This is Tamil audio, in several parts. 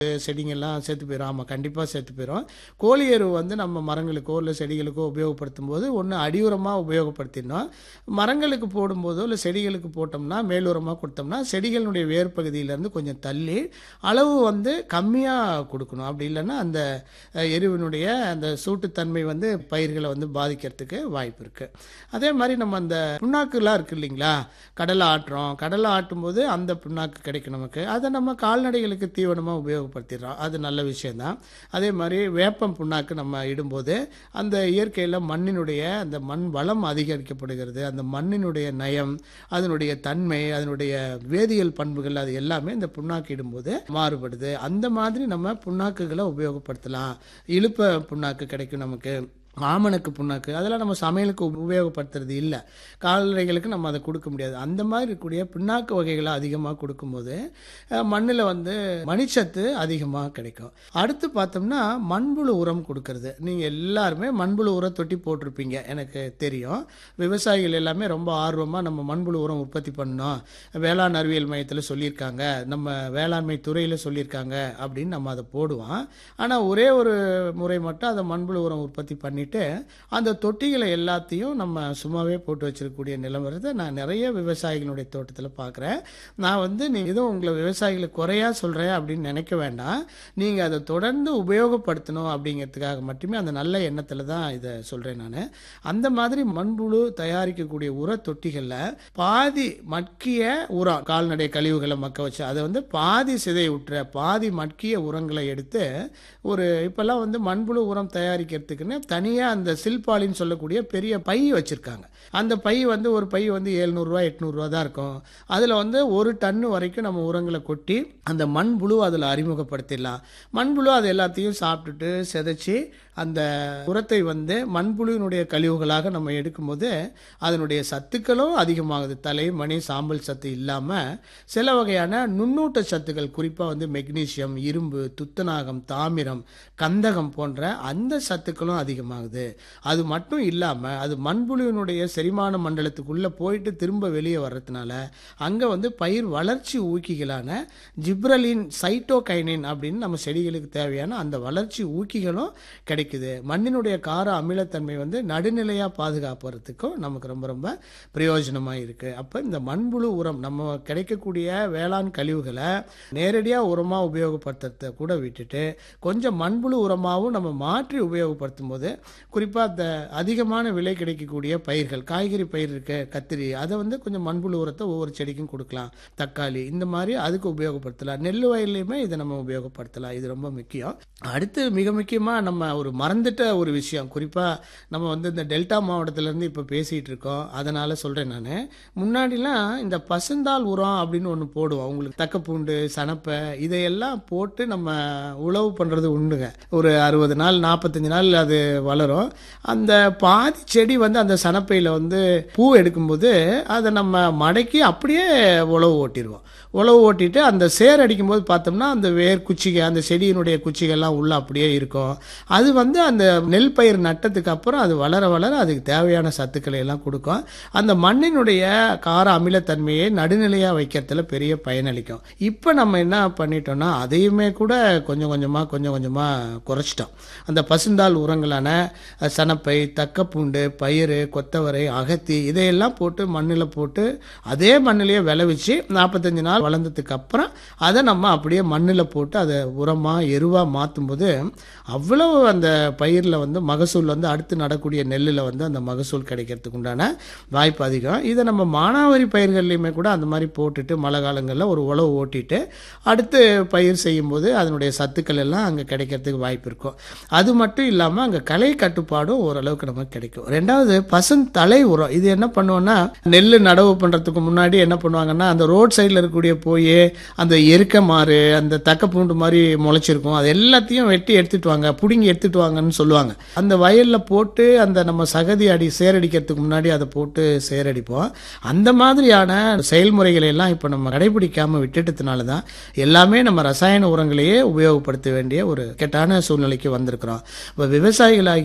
செடிங்கெல்லாம் செத்து போயிடும். ஆமாம், கண்டிப்பாக செத்து போயிடும். கோழி எரு வந்து நம்ம மரங்களுக்கோ இல்லை செடிகளுக்கோ உபயோகப்படுத்தும் போது ஒன்று அடியுரமாக உபயோகப்படுத்தினோம். மரங்களுக்கு போடும்போதோ இல்லை செடிகளுக்கு போட்டோம்னா மேலுரமாக கொடுத்தோம்னா செடிகளுடைய வேர் பகுதியிலேருந்து கொஞ்சம் தள்ளி அளவு வந்து கம்மியாக கொடுக்கணும். அப்படி இல்லைன்னா அந்த எருவினுடைய அந்த சூட்டுத்தன்மை வந்து பயிர்களை வந்து பாதிக்கிறதுக்கு வாய்ப்பு இருக்குது. அதே மாதிரி நம்ம அந்த புண்ணாக்குலாம் இருக்குது இல்லைங்களா, கடலை ஆட்டுறோம். கடலை ஆட்டும்போது அந்த புண்ணாக்கு கிடைக்கும் நமக்கு. அதை நம்ம கால்நடைகளுக்கு தீவனமாக உபயோகப்படுத்திடுறோம். அது நல்ல விஷயந்தான். அதே மாதிரி வேப்பம் புண்ணாக்கு நம்ம இடும்போது அந்த இயற்கையில் மண்ணினுடைய அந்த மண் வளம் அதிகரிக்கப்படுகிறது. அந்த மண்ணினுடைய நயம், அதனுடைய தன்மை, அதனுடைய வேதியியல் பண்புகள் அது எல்லாமே இந்த புண்ணாக்கு இடும்போது மாறுபடுது. அந்த மாதிரி நம்ம புண்ணாக்குகளை உபயோகப்படுத்தலாம். இழுப்ப புண்ணாக்கு கிடைக்கும் நமக்கு, ஆமணக்கு புண்ணாக்கு, அதெல்லாம் நம்ம சமையலுக்கு உபயோகப்படுத்துறது இல்லை. கால்நடைகளுக்கு நம்ம அதை கொடுக்க முடியாது. அந்த மாதிரி இருக்கக்கூடிய புண்ணாக்கு வகைகளை அதிகமாக கொடுக்கும்போது மண்ணில் வந்து மணிச்சத்து அதிகமாக கிடைக்கும். அடுத்து பார்த்தோம்னா மண்புழு உரம் கொடுக்கறது. நீங்கள் எல்லாருமே மண்புழு உரம் தொட்டி போட்டிருப்பீங்க, எனக்கு தெரியும். விவசாயிகள் எல்லாமே ரொம்ப ஆர்வமாக நம்ம மண்புழு உரம் உற்பத்தி பண்ணோம், வேளாண் அறிவியல் மையத்தில் சொல்லியிருக்காங்க, நம்ம வேளாண்மை துறையில் சொல்லியிருக்காங்க அப்படின்னு நம்ம அதை போடுவோம். ஆனால் ஒரே ஒரு முறை மட்டும் அதை மண்புழு உரம் உற்பத்தி பண்ணி அந்த தொட்டிகளை எல்லாத்தையும் நம்ம சும்மாவே போட்டு வச்சிருக்கக்கூடிய நிலவரத்தை நான் நிறைய விவசாயிகளுடைய தோட்டத்தில் பார்க்குறேன். நான் வந்து நீங்கள் எதுவும் உங்களை விவசாயிகளை குறையா சொல்கிறேன் அப்படின்னு நினைக்க வேண்டாம். நீங்கள் அதை தொடர்ந்து உபயோகப்படுத்தணும் அப்படிங்கிறதுக்காக மட்டுமே அந்த நல்ல எண்ணத்தில் தான் இதை சொல்கிறேன் நான். அந்த மாதிரி மண்புழு தயாரிக்கக்கூடிய உர தொட்டிகளில் பாதி மட்கிய உரம், கால்நடை கழிவுகளை மக்க வச்சு அதை வந்து பாதி சிதை விட்டுற பாதி மட்கிய உரங்களை எடுத்து ஒரு இப்போல்லாம் வந்து மண்புழு உரம் தயாரிக்கிறதுக்குன்னு தனியாக அந்த சில்பாலின்னு சொல்லக்கூடிய பெரிய பை வச்சுருக்காங்க. அந்த பை வந்து ஒரு பை வந்து 700 ரூபா 800 ரூபா தான் இருக்கும். அதில் வந்து 1 டன்னு வரைக்கும் நம்ம உரங்களை கொட்டி அந்த மண்புழு அதில் அறிமுகப்படுத்திடலாம். மண்புழு அது எல்லாத்தையும் சாப்பிட்டுட்டு சிதைச்சி அந்த உரத்தை வந்து மண்புழுவினுடைய கழிவுகளாக நம்ம எடுக்கும்போது அதனுடைய சத்துக்களும் அதிகமாகுது. தலை, மணி, சாம்பல் சத்து இல்லாமல் சில வகையான நுண்ணூட்ட சத்துக்கள், குறிப்பாக வந்து மெக்னீசியம், இரும்பு, துத்தநாகம், தாமிரம், கந்தகம் போன்ற அந்த சத்துக்களும் அதிகமாகுது. அது மட்டும் இல்லாமல் அது மண்புழுவினுடைய செரிமான மண்டலத்துக்குள்ளே போயிட்டு திரும்ப வெளியே வர்றதுனால அங்கே வந்து பயிர் வளர்ச்சி ஊக்கிகளான ஜிப்ரலின், சைட்டோகைனின் அப்படின்னு நம்ம செடிகளுக்கு தேவையான அந்த வளர்ச்சி ஊக்கிகளும் கிடைக்குது. மண்ணினுடைய கார அமிலத்தன்மை வந்து நடுநிலையாக பாதுகாப்புறதுக்கும் நமக்கு ரொம்ப ரொம்ப பிரயோஜனமாக இருக்குது. அப்போ இந்த மண்புழு உரம் நம்ம கிடைக்கக்கூடிய வேளாண் கழிவுகளை நேரடியாக உரமாக உபயோகப்படுத்துறத கூட விட்டுட்டு கொஞ்சம் மண்புழு உரமாகவும் நம்ம மாற்றி உபயோகப்படுத்தும் போது, குறிப்பாக அந்த அதிகமான விலை கிடைக்கக்கூடிய பயிர்கள், காய்கறி பயிர் இருக்க, கத்திரி, அதை வந்து கொஞ்சம் மண்புழு உரத்தை ஒவ்வொரு செடிக்கும் கொடுக்கலாம். தக்காளி இந்த மாதிரி அதுக்கு உபயோகப்படுத்தலாம். நெல் வயல்லையுமே இதை நம்ம உபயோகப்படுத்தலாம். இது ரொம்ப முக்கியம். அடுத்து மிக முக்கியமாக நம்ம ஒரு மறந்துட்ட ஒரு விஷயம், குறிப்பாக நம்ம வந்து இந்த டெல்டா மாவட்டத்திலேருந்து இப்போ பேசிகிட்டு இருக்கோம், அதனால் சொல்கிறேன் நான். முன்னாடிலாம் இந்த பசுந்தாள் உரம் அப்படின்னு ஒன்று போடுவோம். உங்களுக்கு தக்கப்பூண்டு, சனப்பை இதையெல்லாம் போட்டு நம்ம உழவு பண்ணுறது உண்டுங்க. ஒரு 60 நாள் 45 நாள் அது வளரும். அந்த பாதி செடி வந்து அந்த சனப்பையில் வந்து பூ எடுக்கும்போது அதை நம்ம மடக்கி அப்படியே உழவு ஓட்டிடுவோம். உழவு ஓட்டிட்டு அந்த சேர் அடிக்கும்போது பார்த்தோம்னா அந்த வேர் குச்சிகள், அந்த செடியினுடைய குச்சிகள்லாம் உள்ள அப்படியே இருக்கும். அது வந்து அந்த நெல் பயிர் நட்டத்துக்கு அப்புறம் அது வளர வளர அதுக்கு தேவையான சத்துக்களை எல்லாம் கொடுக்கும். அந்த மண்ணினுடைய கார அமிலத்தன்மையை நடுநிலையாக வைக்கிறதுல பெரிய பயனளிக்கும். இப்போ நம்ம என்ன பண்ணிட்டோம்னா அதையுமே கூட கொஞ்சம் கொஞ்சமாக குறைச்சிட்டோம். அந்த பசுந்தாள் உரங்களான சனப்பை, தக்கப்பூண்டு, பயிறு, கொத்தவரை, அகத்தி இதையெல்லாம் போட்டு மண்ணில் போட்டு அதே மண்ணிலேயே விளைவிச்சு 45 நாள் வளர்ந்ததுக்கு அப்புறம் அதை நம்ம அப்படியே மண்ணில் போட்டு அதை உரமாக எருவாக மாற்றும் போது அவ்வளவு அந்த பயிரில் வந்து மகசூல் வந்து அடுத்து நடக்கூடிய நெல்லில் வந்து அந்த மகசூல் கிடைக்கிறதுக்கு உண்டான வாய்ப்பு அதிகம். இதை நம்ம மானாவாரி பயிர்கள்லையுமே கூட அந்த மாதிரி போட்டுட்டு மழை காலங்களில் ஒரு உழவு ஓட்டிட்டு அடுத்து பயிர் செய்யும்போது அதனுடைய சத்துக்கள் எல்லாம் அங்கே கிடைக்கிறதுக்கு வாய்ப்பு இருக்கும். அது மட்டும் இல்லாமல் அங்கே களை கட்டுப்பாடும் ஓரளவுக்கு நமக்கு கிடைக்கும். ரெண்டாவது பசுந்தலை உரம். இது என்ன பண்ணுவோம்னா நெல் நடவு பண்ணுறதுக்கு முன்னாடி என்ன பண்ணுவாங்கன்னா அந்த ரோட் சைடில் இருக்கக்கூடிய போய் அந்த எருக்க மாறு, அந்த தக்கப்பூண்டு மாதிரி முளைச்சிருக்கும், அது எல்லாத்தையும் வெட்டி எடுத்துட்டு வாங்க, புடுங்கி எடுத்துட்டு வாங்கன்னு சொல்லுவாங்க. அந்த வயலில் போட்டு அந்த நம்ம சகதி சேரடிக்கிறதுக்கு முன்னாடி அதை போட்டு சேரடிப்போம். அந்த மாதிரியான செயல்முறைகளை எல்லாம் இப்போ நம்ம கடைபிடிக்காமல் விட்டுட்டதுனால தான் எல்லாமே நம்ம ரசாயன உரங்களையே உபயோகப்படுத்த வேண்டிய ஒரு கெட்டான சூழ்நிலைக்கு வந்திருக்கிறோம். இப்போ விவசாயிகளாகிய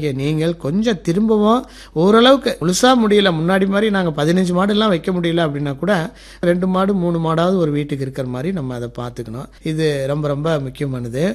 விவசாயிகளாகிய நீங்கள் கொஞ்சம் திரும்பவும் ஓரளவுக்கு முழுசா முடியல, முன்னாடி மாதிரி நாங்கள் 15 மாடுலாம் வைக்க முடியல அப்படின்னா கூட 2 மாடு 3 மாடாவது ஒரு வீட்டுக்கு இருக்கிற மாதிரி நம்ம அதை பார்த்துக்கணும். இது ரொம்ப ரொம்ப முக்கியமானது.